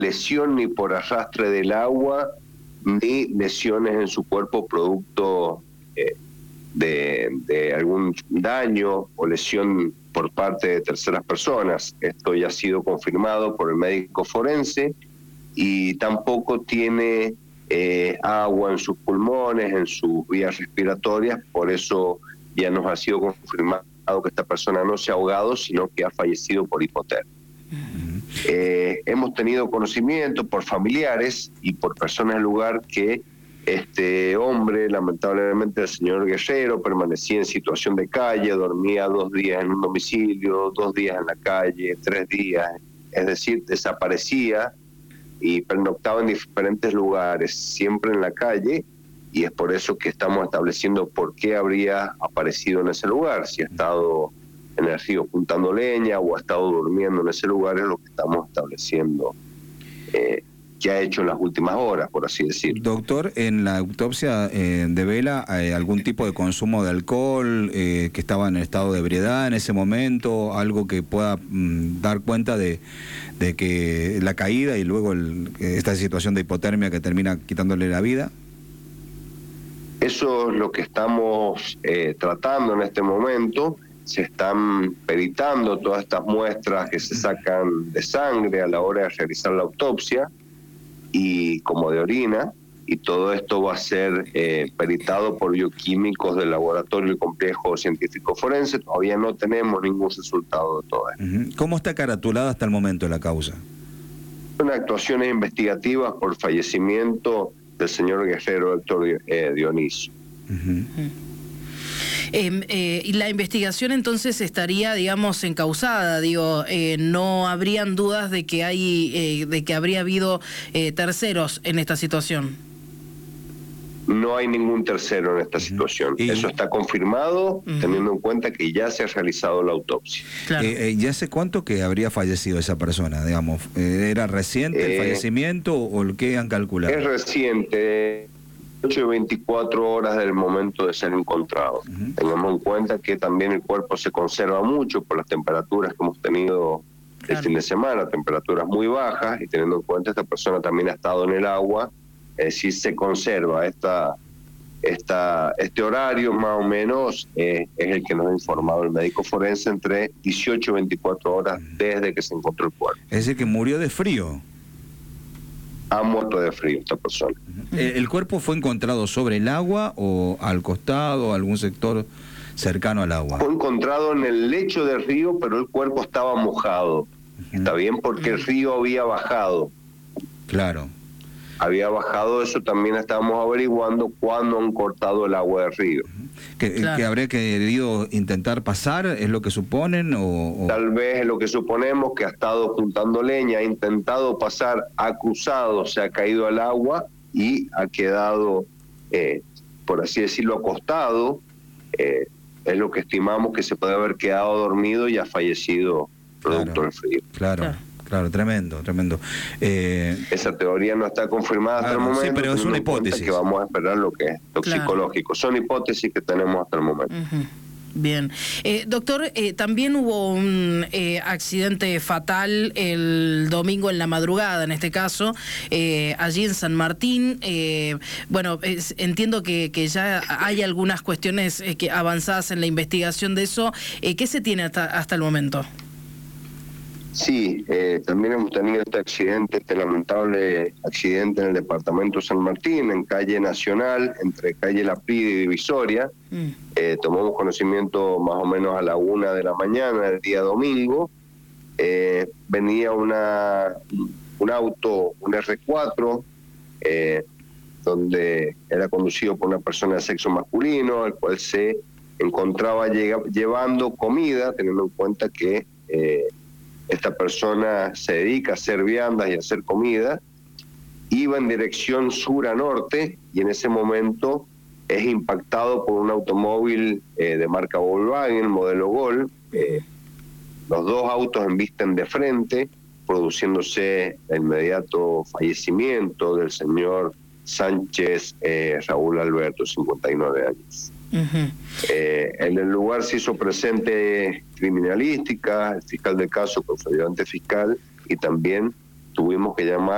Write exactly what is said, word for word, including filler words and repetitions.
lesión ni por arrastre del agua, ni lesiones en su cuerpo producto eh, de, de algún daño o lesión por parte de terceras personas. Esto ya ha sido confirmado por el médico forense, y tampoco tiene eh, agua en sus pulmones, en sus vías respiratorias. Por eso ya nos ha sido confirmado que esta persona no se ha ahogado, sino que ha fallecido por hipotermia. Uh-huh. Eh, hemos tenido conocimiento por familiares y por personas del lugar que este hombre, lamentablemente el señor Guerrero, permanecía en situación de calle, dormía dos días en un domicilio, dos días en la calle, tres días, es decir, desaparecía y pernoctaba en diferentes lugares, siempre en la calle, y es por eso que estamos estableciendo por qué habría aparecido en ese lugar. Si ha estado en el río juntando leña o ha estado durmiendo en ese lugar, es lo que estamos estableciendo eh, que ha hecho en las últimas horas, por así decirlo. Doctor, en la autopsia eh, de Vela, ¿hay algún tipo de consumo de alcohol, eh, que estaba en estado de ebriedad en ese momento, algo que pueda mm, dar cuenta de, de que la caída y luego el, esta situación de hipotermia que termina quitándole la vida? Eso es lo que estamos eh, tratando en este momento. Se están peritando todas estas muestras que se sacan de sangre a la hora de realizar la autopsia, y como de orina, y todo esto va a ser eh, peritado por bioquímicos del Laboratorio y Complejo Científico Forense. Todavía no tenemos ningún resultado de todo esto. Uh-huh. ¿Cómo está caratulada hasta el momento la causa? Son actuaciones investigativas por fallecimiento del señor Guerrero Héctor eh, Dionisio. Uh-huh. Eh, eh, y la investigación entonces estaría, digamos, encausada, digo, eh, no habrían dudas de que hay, eh, de que habría habido eh, terceros en esta situación. No hay ningún tercero en esta situación. ¿Y? Eso está confirmado, uh-huh, teniendo en cuenta que ya se ha realizado la autopsia. Claro. Eh, eh, ¿Ya hace cuánto que habría fallecido esa persona, digamos? Eh, ¿Era reciente el eh, fallecimiento o el que han calculado? Es reciente, ocho y veinticuatro horas del momento de ser encontrado. Uh-huh. Tengamos en cuenta que también el cuerpo se conserva mucho por las temperaturas que hemos tenido claro, el fin de semana, temperaturas muy bajas, y teniendo en cuenta que esta persona también ha estado en el agua. Es decir, se conserva esta, esta, este horario más o menos, eh, es el que nos ha informado el médico forense, entre dieciocho y veinticuatro horas desde que se encontró el cuerpo. Es decir, que murió de frío. Ha muerto de frío esta persona. Uh-huh. ¿El, ¿El cuerpo fue encontrado sobre el agua o al costado, algún sector cercano al agua? Fue encontrado en el lecho del río, pero el cuerpo estaba mojado. Uh-huh. Está bien, porque el río había bajado. Claro. Había bajado, eso también estábamos averiguando cuándo han cortado el agua del río. ¿Que, claro, que habría querido intentar pasar, es lo que suponen? O, o... Tal vez es lo que suponemos, que ha estado juntando leña, ha intentado pasar, ha cruzado, se ha caído al agua y ha quedado, eh, por así decirlo, acostado. Eh, es lo que estimamos, que se puede haber quedado dormido y ha fallecido producto claro, del frío. Claro. Claro. Claro, tremendo, tremendo. Eh, Esa teoría no está confirmada hasta claro, el momento. Sí, pero es una hipótesis. Que vamos a esperar lo que es toxicológico. Claro. Son hipótesis que tenemos hasta el momento. Uh-huh. Bien. Eh, doctor, eh, también hubo un eh, accidente fatal el domingo en la madrugada, en este caso, eh, allí en San Martín. Eh, bueno, es, entiendo que, que ya hay algunas cuestiones eh, que avanzadas en la investigación de eso. Eh, ¿Qué se tiene hasta, hasta el momento? Sí, eh, también hemos tenido este accidente, este lamentable accidente en el departamento de San Martín, en calle Nacional, entre calle La Prida y Divisoria. Mm. Eh, tomamos conocimiento más o menos a la una de la mañana del día domingo. Eh, venía una un auto, un erre cuatro, eh, donde era conducido por una persona de sexo masculino, el cual se encontraba llega, llevando comida, teniendo en cuenta que Eh, esta persona se dedica a hacer viandas y a hacer comida. Iba en dirección sur a norte y en ese momento es impactado por un automóvil eh, de marca Volkswagen, modelo Gol. Eh, los dos autos embisten de frente, produciéndose el inmediato fallecimiento del señor Sánchez eh, Raúl Alberto, cincuenta y nueve años. Uh-huh. Eh, en el lugar se hizo presente criminalística, el fiscal del caso, con su ayudante fiscal, y también tuvimos que llamar